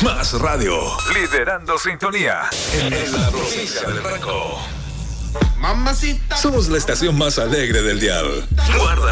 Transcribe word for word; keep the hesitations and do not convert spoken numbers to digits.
Más radio. Liderando sintonía en la provincia del Ranco. Mamacita. Somos la estación más alegre del dial. Guarda